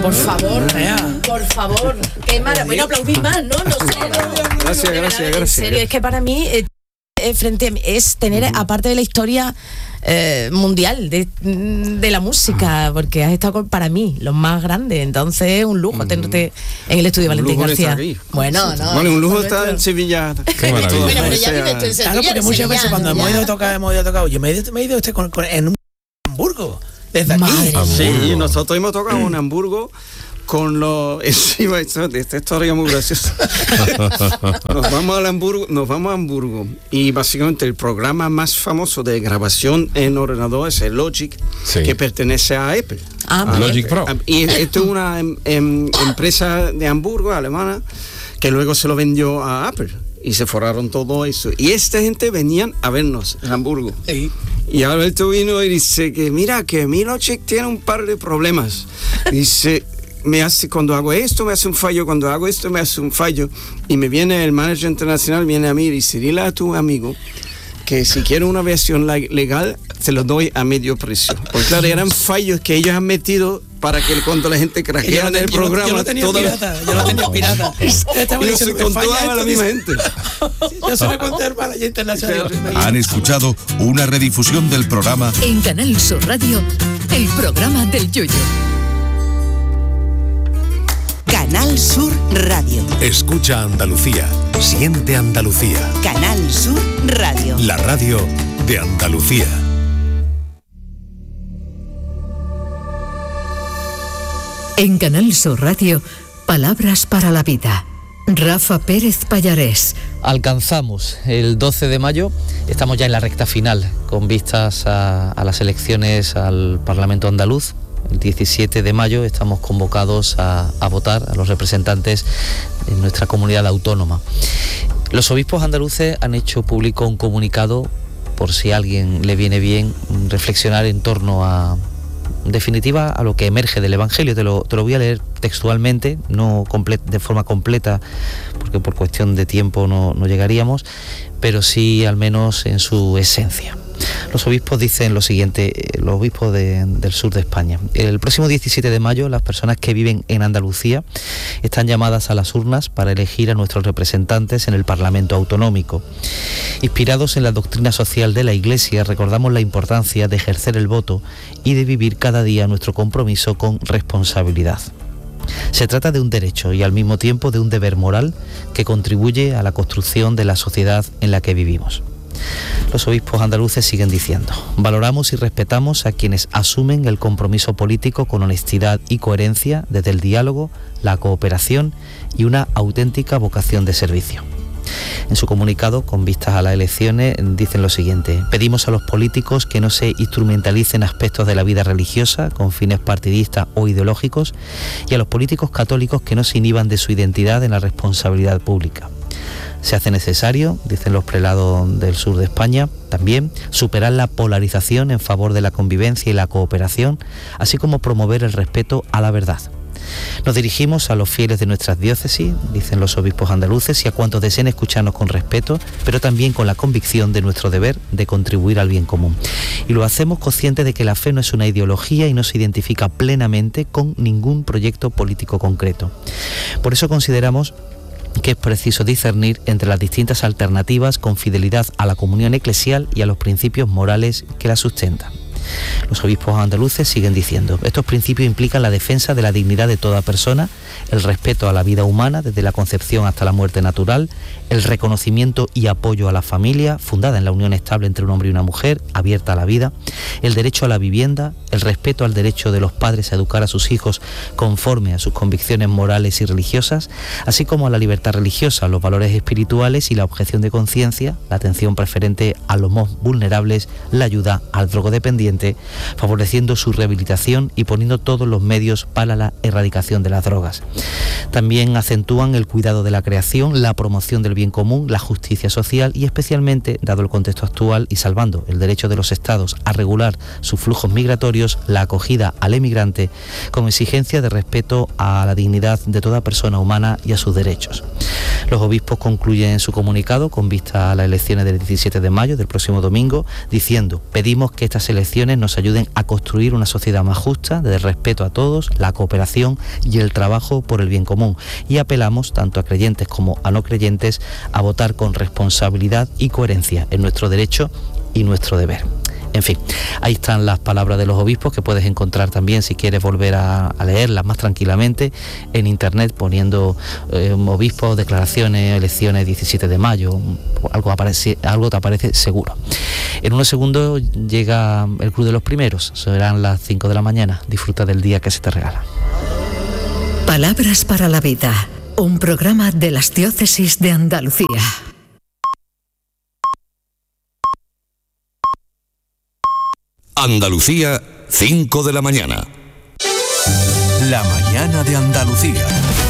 Por favor. Qué maravilla. Bueno, aplaudid más, ¿no? No sé. Gracias. En serio, es que para mí, frente a mí, es tener, aparte de la historia mundial de la música, porque has estado para mí los más grandes, entonces es un lujo tenerte en el estudio Valentín García. Bueno, un lujo estar en Sevilla. Qué maravilla. Bueno, pero ya vives tú en Sevilla. Claro, porque muchas veces cuando hemos ido a tocar, yo me he ido en un Hamburgo, desde aquí. Sí, nosotros hemos tocado en Hamburgo con los... Encima, esta historia es muy graciosa. Nos vamos a Hamburgo y básicamente el programa más famoso de grabación en ordenador es el Logic, que pertenece a Apple. Logic Pro. Y esto es una empresa de Hamburgo, alemana, que luego se lo vendió a Apple y se forraron todo eso. Y esta gente venían a vernos en Hamburgo. Sí. Y Alberto vino y dice que mira, que mi Logic tiene un par de problemas. Dice... cuando hago esto me hace un fallo, cuando hago esto me hace un fallo, y me viene el manager internacional, viene a mí y dice, dile a tu amigo que si quiere una versión legal se lo doy a medio precio, porque claro, eran fallos que ellos han metido para que cuando la gente craqueara en el programa yo lo tenía pirata. Y se contó a la misma gente. Yo se lo conté al manager internacional. Han escuchado una redifusión del programa en Canal Sur Radio, el programa del Yoyo. Canal Sur Radio. Escucha Andalucía. Siente Andalucía. Canal Sur Radio. La radio de Andalucía. En Canal Sur Radio, palabras para la vida. Rafa Pérez Pallarés. Alcanzamos el 12 de mayo, estamos ya en la recta final, con vistas a las elecciones al Parlamento andaluz. El 17 de mayo estamos convocados a votar a los representantes en nuestra comunidad autónoma. Los obispos andaluces han hecho público un comunicado, por si a alguien le viene bien reflexionar en torno a, en definitiva, a lo que emerge del Evangelio. Te lo voy a leer textualmente, no de forma completa, porque por cuestión de tiempo no llegaríamos, pero sí al menos en su esencia. Los obispos dicen lo siguiente, los obispos del sur de España. El próximo 17 de mayo, las personas que viven en Andalucía están llamadas a las urnas para elegir a nuestros representantes en el Parlamento Autonómico. Inspirados en la doctrina social de la Iglesia, recordamos la importancia de ejercer el voto y de vivir cada día nuestro compromiso con responsabilidad. Se trata de un derecho y al mismo tiempo de un deber moral que contribuye a la construcción de la sociedad en la que vivimos. Los obispos andaluces siguen diciendo: valoramos y respetamos a quienes asumen el compromiso político con honestidad y coherencia desde el diálogo, la cooperación y una auténtica vocación de servicio. En su comunicado, con vistas a las elecciones, dicen lo siguiente: pedimos a los políticos que no se instrumentalicen aspectos de la vida religiosa con fines partidistas o ideológicos, y a los políticos católicos que no se inhiban de su identidad en la responsabilidad pública. Se hace necesario, dicen los prelados del sur de España, también superar la polarización en favor de la convivencia y la cooperación, así como promover el respeto a la verdad. Nos dirigimos a los fieles de nuestras diócesis, dicen los obispos andaluces, y a cuantos deseen escucharnos con respeto, pero también con la convicción de nuestro deber de contribuir al bien común. Y lo hacemos conscientes de que la fe no es una ideología y no se identifica plenamente con ningún proyecto político concreto. Por eso consideramos que es preciso discernir entre las distintas alternativas con fidelidad a la comunión eclesial y a los principios morales que la sustentan. Los obispos andaluces siguen diciendo: estos principios implican la defensa de la dignidad de toda persona, el respeto a la vida humana desde la concepción hasta la muerte natural, el reconocimiento y apoyo a la familia, fundada en la unión estable entre un hombre y una mujer, abierta a la vida, el derecho a la vivienda, el respeto al derecho de los padres a educar a sus hijos conforme a sus convicciones morales y religiosas, así como a la libertad religiosa, los valores espirituales y la objeción de conciencia, la atención preferente a los más vulnerables, la ayuda al drogodependiente, favoreciendo su rehabilitación y poniendo todos los medios para la erradicación de las drogas. También acentúan el cuidado de la creación, la promoción del bien común, la justicia social y especialmente, dado el contexto actual y salvando el derecho de los estados a regular sus flujos migratorios, la acogida al emigrante con exigencia de respeto a la dignidad de toda persona humana y a sus derechos. Los obispos concluyen su comunicado con vista a las elecciones del 17 de mayo, del próximo domingo, diciendo: pedimos que estas elecciones nos ayuden a construir una sociedad más justa, de respeto a todos, la cooperación y el trabajo por el bien común. Y apelamos tanto a creyentes como a no creyentes a votar con responsabilidad y coherencia en nuestro derecho y nuestro deber. En fin, ahí están las palabras de los obispos, que puedes encontrar también, si quieres volver a leerlas más tranquilamente, en internet, poniendo obispos, declaraciones, elecciones 17 de mayo, algo te aparece seguro. En unos segundos llega el Club de los Primeros, serán las 5 de la mañana, disfruta del día que se te regala. Palabras para la vida, un programa de las Diócesis de Andalucía. Andalucía, 5 de la mañana. La mañana de Andalucía.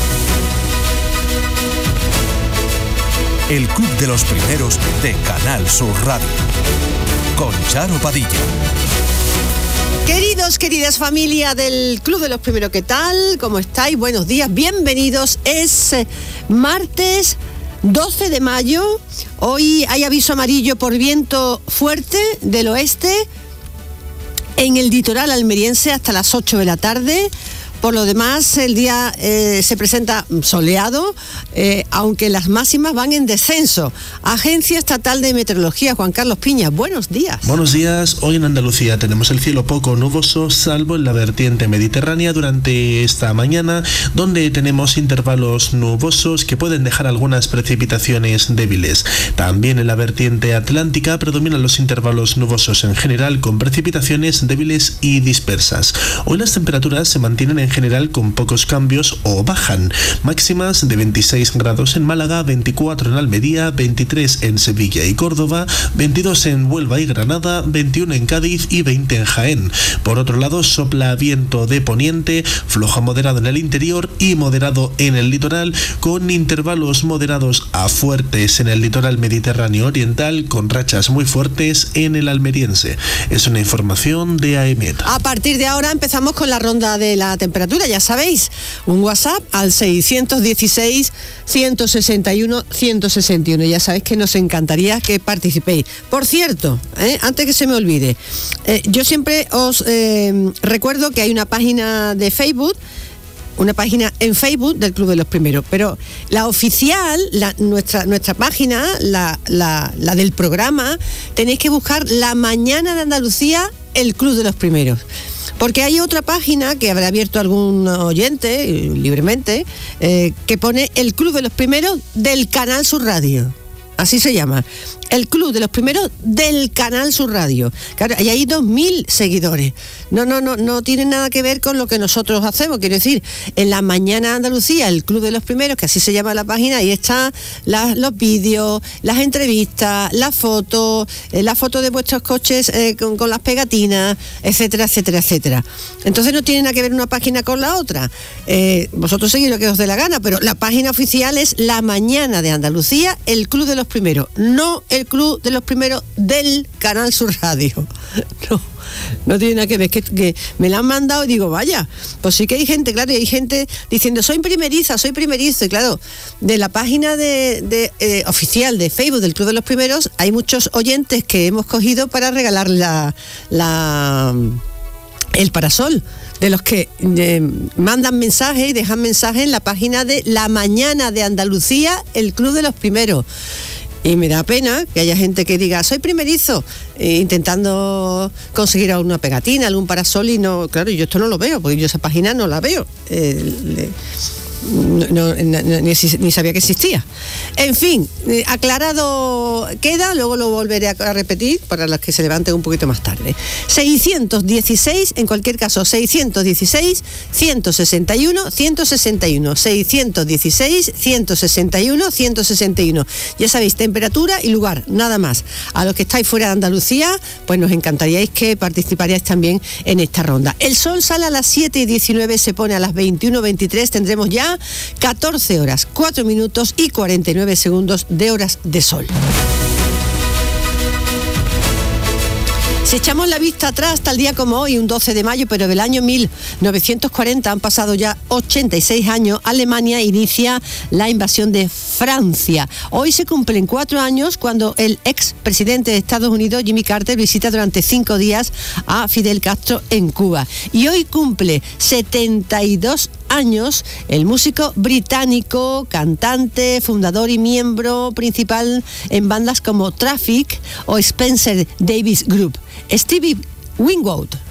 El Club de los Primeros de Canal Sur Radio. Con Charo Padilla. Queridos, queridas familia del Club de los Primeros, ¿qué tal? ¿Cómo estáis? Buenos días, bienvenidos. Es martes 12 de mayo. Hoy hay aviso amarillo por viento fuerte del oeste en el litoral almeriense hasta las 8 de la tarde. Por lo demás, el día se presenta soleado, aunque las máximas van en descenso. Agencia Estatal de Meteorología, Juan Carlos Piña, buenos días. Buenos días. Hoy en Andalucía tenemos el cielo poco nuboso, salvo en la vertiente mediterránea durante esta mañana, donde tenemos intervalos nubosos que pueden dejar algunas precipitaciones débiles. También en la vertiente atlántica predominan los intervalos nubosos en general, con precipitaciones débiles y dispersas. Hoy las temperaturas se mantienen en general con pocos cambios o bajan. Máximas de 26 grados en Málaga, 24 en Almería, 23 en Sevilla y Córdoba, 22 en Huelva y Granada, 21 en Cádiz y 20 en Jaén. Por otro lado, sopla viento de poniente, flojo a moderado en el interior y moderado en el litoral, con intervalos moderados a fuertes en el litoral mediterráneo oriental, con rachas muy fuertes en el almeriense. Es una información de AEMET. A partir de ahora empezamos con la ronda de la temperatura, ya sabéis, un WhatsApp al 616-161-161. Ya sabéis que nos encantaría que participéis. Por cierto, antes que se me olvide, yo siempre os recuerdo que hay una página de Facebook, una página en Facebook del Club de los Primeros, pero la oficial, nuestra página, la del programa, tenéis que buscar La Mañana de Andalucía, el Club de los Primeros. Porque hay otra página que habrá abierto algún oyente libremente, que pone el Club de los Primeros del Canal Sur Radio. Así se llama. El Club de los Primeros del Canal Sur Radio. Claro, y hay 2.000 seguidores. No tiene nada que ver con lo que nosotros hacemos. Quiero decir, en La Mañana de Andalucía, el Club de los Primeros, que así se llama la página, ahí están los vídeos, las entrevistas, las fotos de vuestros coches con las pegatinas, etcétera, etcétera, etcétera. Entonces no tiene nada que ver una página con la otra. Vosotros seguís lo que os dé la gana, pero la página oficial es La Mañana de Andalucía, el Club de los Primeros, no el Club de los Primeros del Canal Sur Radio. No tiene nada que ver, que me la han mandado y digo, vaya, pues sí que hay gente, claro, y hay gente diciendo, soy primerizo, y claro, de la página oficial de Facebook del Club de los Primeros, hay muchos oyentes que hemos cogido para regalar el parasol, de los que mandan mensajes y dejan mensajes en la página de La Mañana de Andalucía, el Club de los Primeros. Y me da pena que haya gente que diga, soy primerizo, intentando conseguir alguna pegatina, algún parasol, y no, claro, yo esto no lo veo, porque yo esa página no la veo. Ni sabía que existía. En fin, aclarado queda, luego lo volveré a repetir para los que se levanten un poquito más tarde. 616, en cualquier caso, 616 161 161, 616 161 161. Ya sabéis, temperatura y lugar, nada más. A los que estáis fuera de Andalucía, pues nos encantaríais que participaríais también en esta ronda. El sol sale a las 7:19, se pone a las 21:23, tendremos ya 14 horas, 4 minutos y 49 segundos de horas de sol. Si echamos la vista atrás, tal día como hoy, un 12 de mayo, pero del año 1940, han pasado ya 86 años, Alemania inicia la invasión de Francia. Hoy se cumplen 4 años cuando el expresidente de Estados Unidos, Jimmy Carter, visita durante 5 días a Fidel Castro en Cuba. Y hoy cumple 72 años el músico británico, cantante, fundador y miembro principal en bandas como Traffic o Spencer Davis Group, Stevie Winwood.